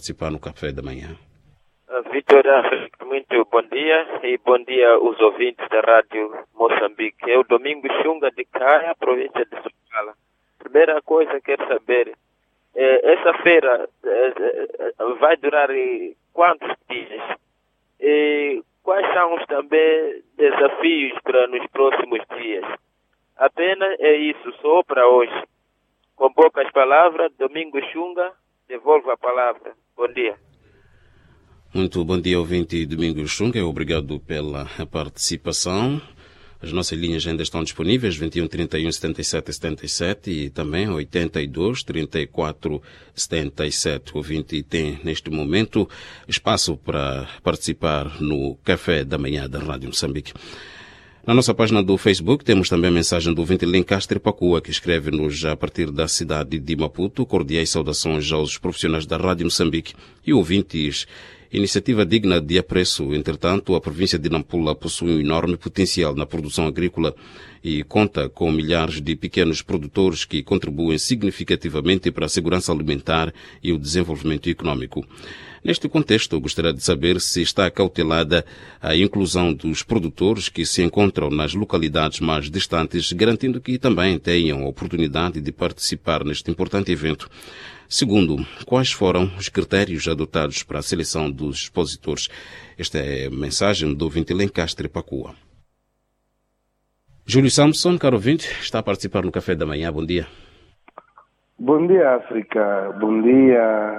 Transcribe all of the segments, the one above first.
participar no café da manhã. Vitor, muito bom dia e bom dia aos ouvintes da Rádio Moçambique. É o Domingo Xunga de Caia, província de Sofala. Primeira coisa que quero saber, essa feira vai durar quantos dias? E quais são os também desafios para nos próximos dias? Apenas é isso, só para hoje. Com poucas palavras, Domingo Xunga, devolvo a palavra. Bom dia. Muito bom dia, ouvinte Domingos Xunga. Obrigado pela participação. As nossas linhas ainda estão disponíveis, 21 31 77 77 e também 82 34 77. O ouvinte tem, neste momento, espaço para participar no Café da Manhã da Rádio Moçambique. Na nossa página do Facebook temos também a mensagem do ouvinte Lencastre Pacua, que escreve-nos a partir da cidade de Maputo. Cordiais saudações aos profissionais da Rádio Moçambique e ouvintes. Iniciativa digna de apreço. Entretanto, a província de Nampula possui um enorme potencial na produção agrícola e conta com milhares de pequenos produtores que contribuem significativamente para a segurança alimentar e o desenvolvimento econômico. Neste contexto, gostaria de saber se está cautelada a inclusão dos produtores que se encontram nas localidades mais distantes, garantindo que também tenham a oportunidade de participar neste importante evento. Segundo, quais foram os critérios adotados para a seleção dos expositores? Esta é a mensagem do ouvinte Lencastre Pacua. Júlio Samson, caro ouvinte, está a participar no Café da Manhã. Bom dia. Bom dia, África. Bom dia,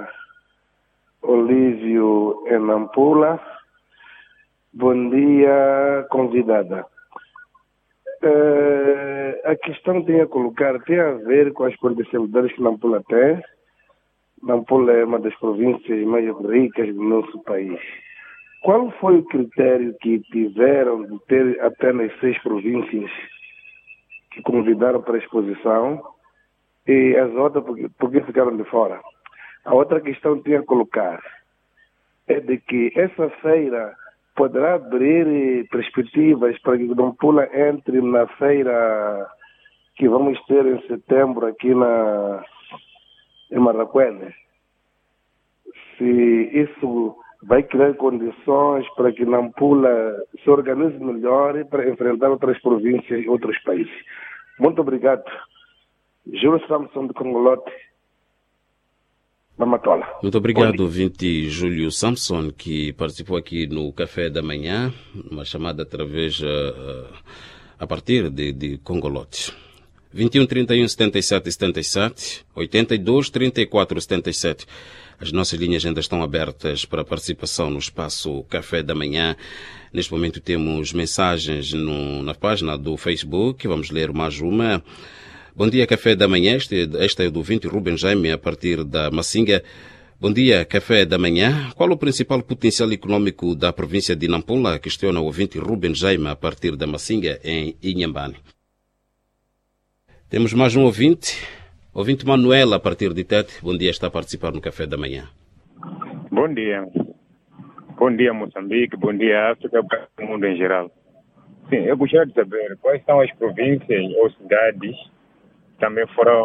Olívio em Nampula. Bom dia, convidada. A questão que tenho a colocar tem a ver com as potencialidades que Nampula tem. Nampula é uma das províncias mais ricas do nosso país. Qual foi o critério que tiveram de ter apenas 6 províncias que convidaram para a exposição e as outras porque ficaram de fora? A outra questão que tenho a colocar é de que essa feira poderá abrir perspectivas para que Nampula entre na feira que vamos ter em setembro aqui em Marraquene. Se isso vai criar condições para que Nampula se organize melhor para enfrentar outras províncias e outros países. Muito obrigado. Júlio Samson de Congolote, Mamatola. Muito obrigado, ouvinte Júlio Samson, que participou aqui no Café da Manhã, uma chamada através a partir de Congolote. 21 31 77 77, 82 34 77. As nossas linhas ainda estão abertas para participação no espaço Café da Manhã. Neste momento temos mensagens na página do Facebook. Vamos ler mais uma. Bom dia, Café da Manhã. Esta é do ouvinte Rubem Jaime, a partir da Massinga. Bom dia, Café da Manhã. Qual o principal potencial econômico da província de Nampula? Questiona o ouvinte Rubem Jaime, a partir da Massinga, em Inhambane. Temos mais um ouvinte. Ouvinte Manuel, a partir de Tete. Bom dia, está a participar no Café da Manhã. Bom dia. Bom dia, Moçambique. Bom dia, África, para o mundo em geral. Sim, eu gostaria de saber quais são as províncias ou cidades que também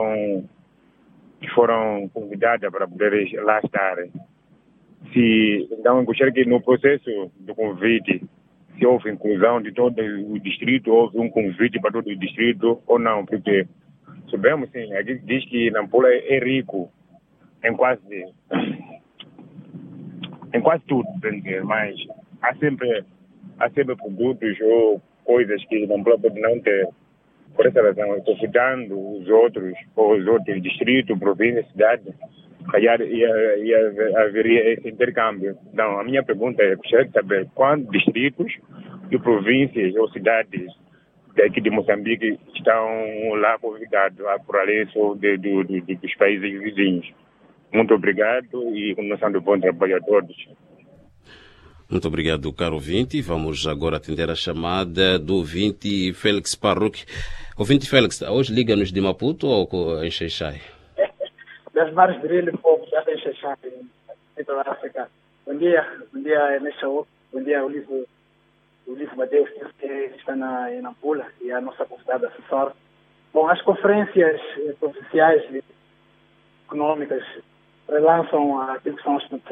foram convidadas para poder lá estar. Então, eu gostaria que no processo do convite, se houve inclusão de todo o distrito, houve um convite para todo o distrito ou não, porque sabemos, sim, aqui diz que Nampula é rico em quase tudo, mas há sempre produtos ou coisas que Nampula pode não ter. Por essa razão, eu estou cuidando os outros distritos, províncias, cidades, calhar haveria esse intercâmbio. Então, a minha pergunta é, gostaria de saber quantos distritos e províncias ou cidades daqui de Moçambique estão lá convidados por além dos países vizinhos. Muito obrigado e continuação de bom trabalho a todos. Muito obrigado, caro ouvinte. Vamos agora atender a chamada do ouvinte Félix Parruque. Ouvinte Félix, hoje liga-nos de Maputo ou em Xai-Xai? Das mares de Rio, povo, já tem Xai-Xai, em toda a África. Bom dia, Neixaú. Bom dia, Olívio Mateus, que está em Nampula, e a nossa convidada assessora. Bom, as conferências provinciais econômicas relançam aquilo que são as